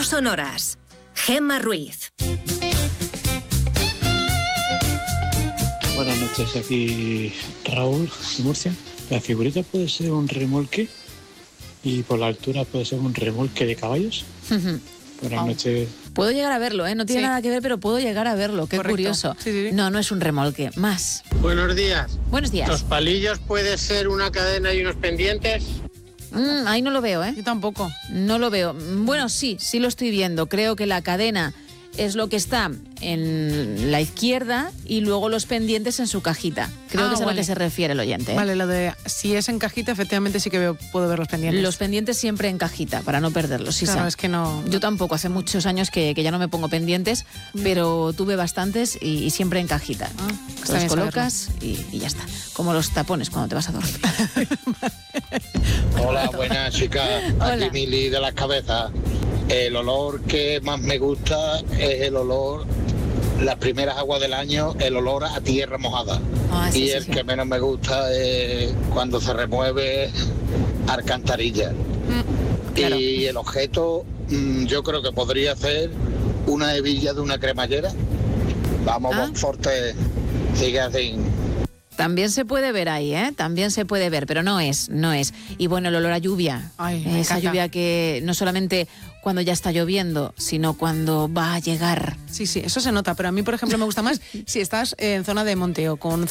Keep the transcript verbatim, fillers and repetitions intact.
No sonoras. Gemma Ruiz. Buenas noches, aquí Raúl, de Murcia. La figurita puede ser un remolque y por la altura puede ser un remolque de caballos. Buenas Oh. noches. Puedo llegar a verlo, ¿eh? No tiene Sí. nada que ver, pero puedo llegar a verlo. Qué Correcto. curioso. Sí, sí, sí. No, no es un remolque. Más. Buenos días. Buenos días. ¿Los palillos puede ser una cadena y unos pendientes? Mm, ahí no lo veo, ¿eh? Yo tampoco. No lo veo. Bueno, sí, sí lo estoy viendo. Creo que la cadena es lo que está en la izquierda y luego los pendientes en su cajita. Creo Ah, que es a lo vale. que se refiere el oyente, ¿eh? Vale, lo de si es en cajita, efectivamente sí que veo, puedo ver los pendientes. Los pendientes siempre en cajita, para no perderlos. Sí, Claro, Sa. es que no... Yo tampoco, hace muchos años que, que ya no me pongo pendientes, pero tuve bastantes y, y siempre en cajita. Ah, está Los bien colocas y, y ya está. Como los tapones cuando te vas a dormir. Hola, buenas chicas. Hola. Aquí Mili de las Cabezas. El olor que más me gusta es el olor, las primeras aguas del año, el olor a tierra mojada. Ah, sí, y sí, el sí. que menos me gusta es cuando se remueve alcantarilla. claro. Y el objeto, mm, yo creo que podría ser una hebilla de una cremallera. Vamos, Ah. Monforte, sigue así. También se puede ver ahí, ¿eh? También se puede ver, pero no es, no es. Y bueno, el olor a lluvia. Ay, me Esa encanta. lluvia que no solamente cuando ya está lloviendo, sino cuando va a llegar. Sí, sí, eso se nota, pero a mí, por ejemplo, me gusta más si estás en zona de monteo, con